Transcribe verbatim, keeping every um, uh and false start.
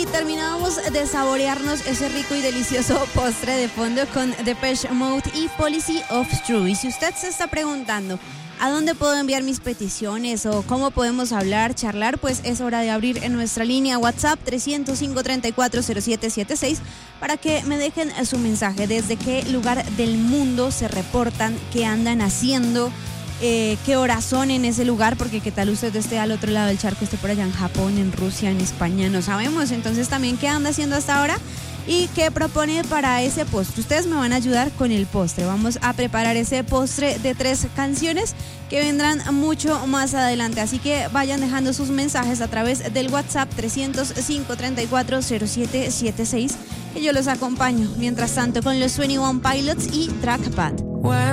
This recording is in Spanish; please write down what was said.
Y terminábamos de saborearnos ese rico y delicioso postre de fondo con Depeche Mode y Policy of True. Y si usted se está preguntando ¿a dónde puedo enviar mis peticiones o cómo podemos hablar, charlar? Pues es hora de abrir en nuestra línea WhatsApp trescientos cinco, treinta y cuatro, cero siete setenta y seis para que me dejen su mensaje. ¿Desde qué lugar del mundo se reportan? ¿Qué andan haciendo? Eh, ¿Qué horas son en ese lugar? Porque qué tal usted esté al otro lado del charco, esté por allá en Japón, en Rusia, en España, no sabemos. Entonces también qué anda haciendo hasta ahora y qué propone para ese postre. Ustedes me van a ayudar con el postre. Vamos a preparar ese postre de tres canciones que vendrán mucho más adelante. Así que vayan dejando sus mensajes a través del WhatsApp trescientos cinco, treinta y cuatro, cero siete setenta y seis que yo los acompaño. Mientras tanto con los veintiuno Pilots y Trackpad.